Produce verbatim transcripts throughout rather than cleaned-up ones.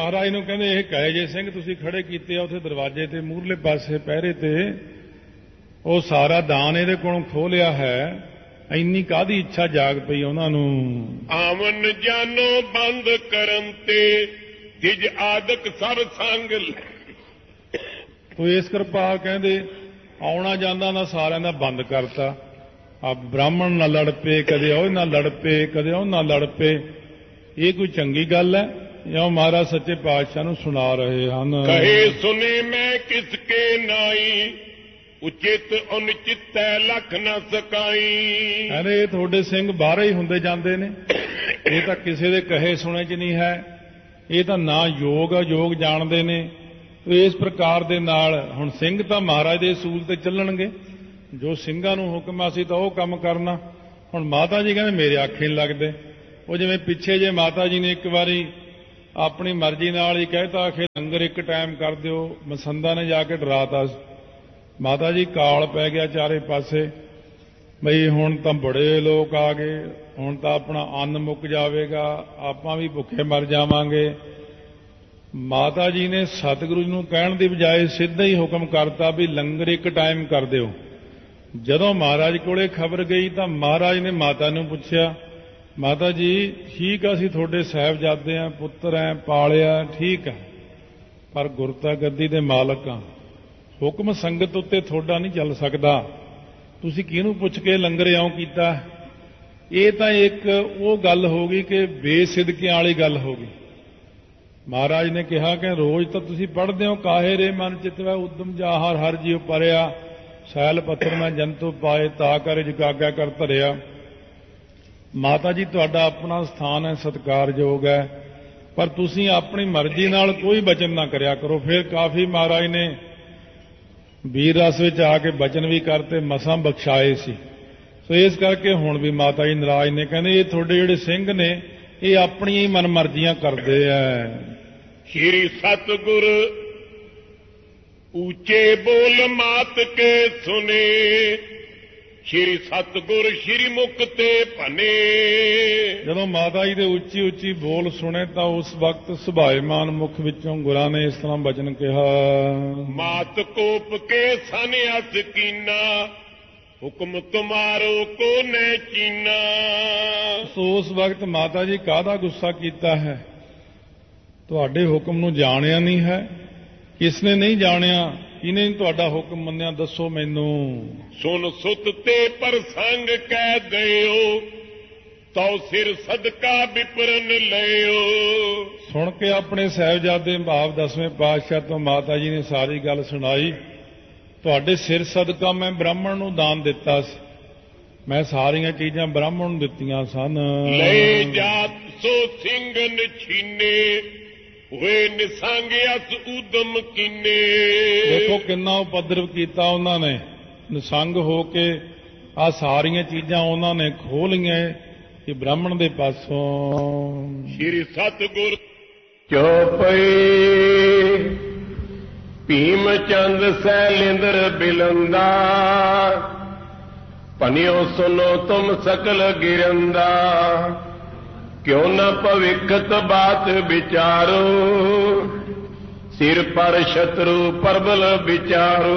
ਮਹਾਰਾਜ ਨੂੰ ਕਹਿੰਦੇ ਇਹ ਕਹੇ ਜੇ ਸਿੰਘ ਤੁਸੀਂ ਖੜੇ ਕੀਤੇ ਆ ਉੱਥੇ ਦਰਵਾਜ਼ੇ ਤੇ ਮੂਹਰਲੇ ਪਾਸੇ ਪਹਿਰੇ ਤੇ, ਉਹ ਸਾਰਾ ਦਾਨ ਇਹਦੇ ਕੋਲੋਂ ਖੋਹ ਲਿਆ ਹੈ। ਇੰਨੀ ਕਾਹਦੀ ਇੱਛਾ ਜਾਗ ਪਈ ਉਹਨਾਂ ਨੂੰ। ਆਵਨ ਜਾਨੋ ਬੰਦ ਕਰਨ ਤੇ ਤਿਜ ਆਦਿਕ ਸਰ ਸੰਗ। ਤੋ ਇਸ ਕਿਰਪਾ ਕਹਿੰਦੇ ਆਉਣਾ ਜਾਂਦਾ ਨਾ ਸਾਰਿਆਂ ਦਾ ਬੰਦ ਕਰਤਾ। ਆ ਬ੍ਰਾਹਮਣ ਨਾਲ ਲੜ ਪਏ, ਕਦੇ ਉਹ ਨਾਲ ਲੜ ਪਏ, ਕਦੇ ਉਹ ਨਾਲ ਲੜ ਪਏ। ਇਹ ਕੋਈ ਚੰਗੀ ਗੱਲ ਹੈ? ਜਾਂ ਮਹਾਰਾਜ ਸੱਚੇ ਪਾਤਸ਼ਾਹ ਨੂੰ ਸੁਣਾ ਰਹੇ ਹਨ। ਕਹੇ ਸੁਨੇ ਮੈਂ ਕਿਸ ਕੇ ਨਾਈ, ਉਚਿਤ ਅਨੁਚਿਤੈ ਲਖ ਨ ਸਕਾਈ। ਕਹਿੰਦੇ ਇਹ ਤੁਹਾਡੇ ਸਿੰਘ ਬਾਹਰ ਹੀ ਹੁੰਦੇ ਜਾਂਦੇ ਨੇ, ਇਹ ਤਾਂ ਕਿਸੇ ਦੇ ਕਹੇ ਸੁਣੇ ਚ ਨਹੀਂ ਹੈ। ਇਹ ਤਾਂ ਨਾ ਯੋਗ ਅਯੋਗ ਜਾਣਦੇ ਨੇ। ਇਸ ਪ੍ਰਕਾਰ ਦੇ ਨਾਲ ਹੁਣ ਸਿੰਘ ਤਾਂ ਮਹਾਰਾਜ ਦੇ ਅਸੂਲ ਤੇ ਚੱਲਣਗੇ, ਜੋ ਸਿੰਘਾਂ ਨੂੰ ਹੁਕਮ ਆ ਸੀ ਤਾਂ ਉਹ ਕੰਮ ਕਰਨਾ। ਹੁਣ ਮਾਤਾ ਜੀ ਕਹਿੰਦੇ ਮੇਰੇ ਆਖੇ ਨਹੀਂ ਲੱਗਦੇ। ਉਹ ਜਿਵੇਂ ਪਿੱਛੇ ਜੇ ਮਾਤਾ ਜੀ ਨੇ ਇੱਕ ਵਾਰੀ ਆਪਣੀ ਮਰਜ਼ੀ ਨਾਲ ਹੀ ਕਹਿਤਾ ਆਖੇ ਲੰਗਰ ਇੱਕ ਟਾਈਮ ਕਰ ਦਿਓ, ਮਸੰਦਾਂ ਨੇ ਜਾ ਕੇ ਡਰਾਤਾ। ਮਾਤਾ ਜੀ ਕਾਲ ਪੈ ਗਿਆ ਚਾਰੇ ਪਾਸੇ, ਬਈ ਹੁਣ ਤਾਂ ਬੜੇ ਲੋਕ ਆ ਗਏ, ਹੁਣ ਤਾਂ ਆਪਣਾ ਅੰਨ ਮੁੱਕ ਜਾਵੇਗਾ, ਆਪਾਂ ਵੀ ਭੁੱਖੇ ਮਰ ਜਾਵਾਂਗੇ। ਮਾਤਾ ਜੀ ਨੇ ਸਤਿਗੁਰੂ ਜੀ ਨੂੰ ਕਹਿਣ ਦੀ ਬਜਾਏ ਸਿੱਧਾ ਹੀ ਹੁਕਮ ਕਰਤਾ ਵੀ ਲੰਗਰ ਇੱਕ ਟਾਈਮ ਕਰ ਦਿਓ। ਜਦੋਂ ਮਹਾਰਾਜ ਕੋਲੇ ਖਬਰ ਗਈ ਤਾਂ ਮਹਾਰਾਜ ਨੇ ਮਾਤਾ ਨੂੰ ਪੁੱਛਿਆ, ਮਾਤਾ ਜੀ ਠੀਕ ਆ, ਅਸੀਂ ਤੁਹਾਡੇ ਸਾਹਿਬਜ਼ਾਦੇ ਆ, ਪੁੱਤਰ ਐ, ਪਾਲਿਆ, ਠੀਕ ਹੈ, ਪਰ ਗੁਰਤਾ ਗੱਦੀ ਦੇ ਮਾਲਕ ਆ, ਹੁਕਮ ਸੰਗਤ ਉੱਤੇ ਤੁਹਾਡਾ ਨਹੀਂ ਚੱਲ ਸਕਦਾ। ਤੁਸੀਂ ਕਿਹਨੂੰ ਪੁੱਛ ਕੇ ਲੰਗਰ ਇਉਂ ਕੀਤਾ? ਇਹ ਤਾਂ ਇੱਕ ਉਹ ਗੱਲ ਹੋ ਗਈ ਕਿ ਬੇਸਿਦਕਿਆਂ ਵਾਲੀ ਗੱਲ ਹੋ ਗਈ। ਮਹਾਰਾਜ ਨੇ ਕਿਹਾ ਕਿ ਰੋਜ਼ ਤਾਂ ਤੁਸੀਂ ਪੜ੍ਹਦੇ ਹੋ, ਕਾਹੇ ਰੇ ਮਨ ਚਿਤਵੈ ਉਦਮ ਜਾਹਰ ਹਰ ਜੀਵ ਪਰਿਆ, ਸੈਲ ਪੱਥਰ ਮੈਂ ਜੰਤੂ ਪਾਏ ਤਾ ਕਰ ਜਗਾਗਿਆ ਕਰ ਧਰਿਆ। ਮਾਤਾ ਜੀ ਤੁਹਾਡਾ ਆਪਣਾ ਸਥਾਨ ਹੈ, ਸਤਿਕਾਰਯੋਗ ਹੈ, ਪਰ ਤੁਸੀਂ ਆਪਣੀ ਮਰਜ਼ੀ ਨਾਲ ਕੋਈ ਬਚਨ ਨਾ ਕਰਿਆ ਕਰੋ। ਫਿਰ ਕਾਫੀ ਮਹਾਰਾਜ ਨੇ ਵੀਰ ਰਸ ਵਿੱਚ ਆ ਕੇ ਬਚਨ ਵੀ ਕਰਤੇ, ਮਸਾਂ ਬਖਸ਼ਾਏ ਸੀ। ਸੋ ਇਸ ਕਰਕੇ ਹੁਣ ਵੀ ਮਾਤਾ ਜੀ ਨਾਰਾਜ਼ ਨੇ, ਕਹਿੰਦੇ ਇਹ ਤੁਹਾਡੇ ਜਿਹੜੇ ਸਿੰਘ ਨੇ ਇਹ ਆਪਣੀਆਂ ਹੀ ਮਨਮਰਜ਼ੀਆਂ ਕਰਦੇ ਐ। ਸ਼੍ਰੀ ਸਤਿਗੁਰ ਉੱਚੇ ਬੋਲ ਮਾਤ ਕੇ ਸੁਨੇ, ਸ਼੍ਰੀ ਸਤਿਗੁਰ ਸ਼੍ਰੀ ਮੁਖ ਤੇ ਭਨੇ। ਜਦੋਂ ਮਾਤਾ ਜੀ ਦੇ ਉੱਚੀ ਉੱਚੀ ਬੋਲ ਸੁਣੇ ਤਾਂ ਉਸ ਵਕਤ ਸੁਭਾਏਮਾਨ ਮੁਖ ਵਿੱਚੋਂ ਗੁਰਾਂ ਨੇ ਇਸ ਤਰ੍ਹਾਂ ਬਚਨ ਕਿਹਾ, ਮਾਤ ਕੋਪ ਕੇ ਸੰਨਿਆਸ ਕੀਨਾ, ਹੁਕਮ ਤੁਮਾਰੋ ਕੋ ਨੈ ਚੀਨਾ। ਸੋ ਉਸ ਵਕਤ ਮਾਤਾ ਜੀ ਕਾਹਦਾ ਗੁੱਸਾ ਕੀਤਾ ਹੈ? ਤੁਹਾਡੇ ਹੁਕਮ ਨੂੰ ਜਾਣਿਆ ਨਹੀਂ ਹੈ। ਕਿਸ ਨੇ ਨਹੀਂ ਜਾਣਿਆ? ਕਿਹਨੇ ਤੁਹਾਡਾ ਹੁਕਮ ਮੰਨਿਆ? ਦੱਸੋ ਮੈਨੂੰ। ਸੁਨ ਸੁਤ ਤੇ ਪ੍ਰਸੰਗ ਕਹਿ ਦਿਓ, ਤਉ ਸਿਰ ਸਦਕਾ ਵਿਪਰਨ ਲਿਓ। ਸੁਣ ਕੇ ਆਪਣੇ ਸਾਹਿਬਜ਼ਾਦੇ ਭਾਵ ਦਸਵੇਂ ਪਾਤਸ਼ਾਹ ਤੋਂ ਮਾਤਾ ਜੀ ਨੇ ਸਾਰੀ ਗੱਲ ਸੁਣਾਈ। ਤੁਹਾਡੇ ਸਿਰ ਸਦਕਾ ਮੈਂ ਬ੍ਰਾਹਮਣ ਨੂੰ ਦਾਨ ਦਿੱਤਾ ਸੀ, ਮੈਂ ਸਾਰੀਆਂ ਚੀਜ਼ਾਂ ਬ੍ਰਾਹਮਣ ਨੂੰ ਦਿੱਤੀਆਂ ਸਨ। ਲੈ ਜਾਤ ਸੋ ਸਿੰਘ ਨਛੀਨੇ, ਹੋਏ ਨਿਸੰਗ ਅਸ ਉਦਮ ਕੀਨੇ। ਦੇਖੋ ਕਿੰਨਾ ਉਪਦਰਵ ਕੀਤਾ ਉਹਨਾਂ ਨੇ, ਨਿਸੰਗ ਹੋ ਕੇ ਆ ਸਾਰੀਆਂ ਚੀਜ਼ਾਂ ਉਹਨਾਂ ਨੇ ਖੋਹ ਲਈਆਂ ਕਿ ਬ੍ਰਾਹਮਣ ਦੇ ਪਾਸੋਂ। ਸ਼੍ਰੀ ਸਤਿਗੁਰ ਚੌਪਈ ਭੀਮ ਚੰਦ ਸੈਲਿੰਦਰ ਬਿਲੰਦਾ, ਭਨਿਓ ਸੁਨੋ ਤੁਮ ਸਕਲ ਗਿਰੰਦਾ। ਕਿਉ ਨ ਭਵਿੱਖਤ ਬਾਤ ਵਿਚਾਰੋ, ਸਿਰ ਪਰ ਸ਼ਤਰੂ ਪਰਬਲ ਵਿਚਾਰੋ।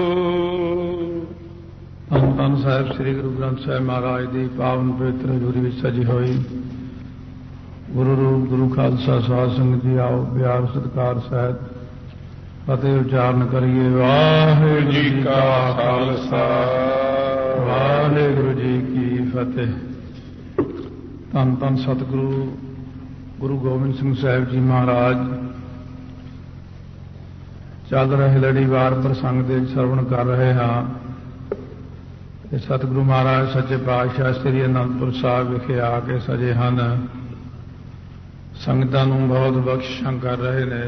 ਧੰਨ ਧੰਨ ਸਾਹਿਬ ਸ੍ਰੀ ਗੁਰੂ ਗ੍ਰੰਥ ਸਾਹਿਬ ਮਹਾਰਾਜ ਦੀ ਪਾਵਨ ਪਵਿੱਤਰ ਹਜ਼ੂਰੀ ਵਿੱਚ ਸਜੀ ਹੋਈ ਗੁਰੂ ਰੂਪ ਗੁਰੂ ਖਾਲਸਾ ਸਾਧ ਸੰਗਤ ਜੀ, ਆਓ ਪਿਆਰ ਸਤਿਕਾਰ ਸਹਿਤ ਫਤਿਹ ਉਚਾਰਨ ਕਰੀਏ। ਵਾਹਿਗੁਰੂ ਜੀ ਕਾ ਖਾਲਸਾ, ਵਾਹਿਗੁਰੂ ਜੀ ਕੀ ਫਤਿਹ। ਧੰਨ ਧੰਨ ਸਤਿਗੁਰੂ ਗੁਰੂ ਗੋਬਿੰਦ ਸਿੰਘ ਸਾਹਿਬ ਜੀ ਮਹਾਰਾਜ ਚੱਲ ਰਹੇ ਲੜੀਵਾਰ ਪ੍ਰਸੰਗ ਦੇ ਸਰਵਣ ਕਰ ਰਹੇ ਹਾਂ। ਤੇ ਸਤਿਗੁਰੂ ਮਹਾਰਾਜ ਸੱਚੇ ਪਾਤਸ਼ਾਹ ਸ੍ਰੀ ਅਨੰਦਪੁਰ ਸਾਹਿਬ ਵਿਖੇ ਆ ਕੇ ਸਜੇ ਹਨ, ਸੰਗਤਾਂ ਨੂੰ ਬਹੁਤ ਬਖਸ਼ਿਸ਼ਾਂ ਕਰ ਰਹੇ ਨੇ।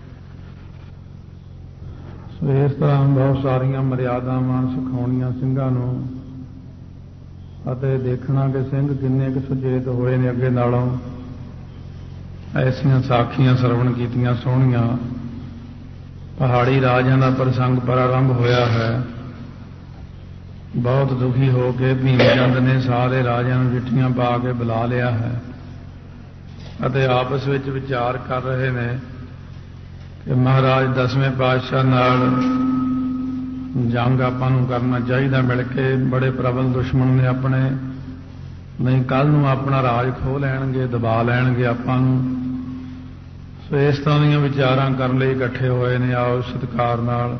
ਸੋ ਇਸ ਤਰ੍ਹਾਂ ਬਹੁਤ ਸਾਰੀਆਂ ਮਰਿਆਦਾਵਾਂ ਸਿਖਾਉਣੀਆਂ ਸਿੰਘਾਂ ਨੂੰ, ਅਤੇ ਦੇਖਣਾ ਕਿ ਸਿੰਘ ਕਿੰਨੇ ਕੁ ਸੁਚੇਤ ਹੋਏ ਨੇ ਅੱਗੇ ਨਾਲੋਂ। ਐਸੀਆਂ ਸਾਖੀਆਂ ਸਰਵਣ ਕੀਤੀਆਂ ਸੋਹਣੀਆਂ। ਪਹਾੜੀ ਰਾਜਿਆਂ ਦਾ ਪ੍ਰਸੰਗ ਪ੍ਰਾਰੰਭ ਹੋਇਆ ਹੈ। ਬਹੁਤ ਦੁਖੀ ਹੋ ਕੇ ਭੀਮ ਚੰਦ ਨੇ ਸਾਰੇ ਰਾਜਿਆਂ ਨੂੰ ਚਿੱਠੀਆਂ ਪਾ ਕੇ ਬੁਲਾ ਲਿਆ ਹੈ ਅਤੇ ਆਪਸ ਵਿੱਚ ਵਿਚਾਰ ਕਰ ਰਹੇ ਨੇ ਕਿ ਮਹਾਰਾਜ ਦਸਵੇਂ ਪਾਤਸ਼ਾਹ ਨਾਲ ਜੰਗ ਆਪਾਂ ਨੂੰ ਕਰਨਾ ਚਾਹੀਦਾ ਮਿਲ ਕੇ। ਬੜੇ ਪ੍ਰਬਲ ਦੁਸ਼ਮਣ ਨੇ ਆਪਣੇ, ਨਹੀਂ ਕੱਲ ਨੂੰ ਆਪਣਾ ਰਾਜ ਖੋਹ ਲੈਣਗੇ, ਦਬਾ ਲੈਣਗੇ ਆਪਾਂ ਨੂੰ। ਸੋ ਇਸ ਤਰ੍ਹਾਂ ਦੀਆਂ ਵਿਚਾਰਾਂ ਕਰਨ ਲਈ ਇਕੱਠੇ ਹੋਏ ਨੇ। ਆਓ ਸਤਿਕਾਰ ਨਾਲ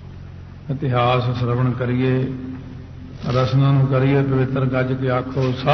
ਇਤਿਹਾਸ ਸ਼ਰਵਣ ਕਰੀਏ, ਰਸਨਾ ਨੂੰ ਕਰੀਏ ਪਵਿੱਤਰ ਗੱਜ ਕੇ ਆਖੋ।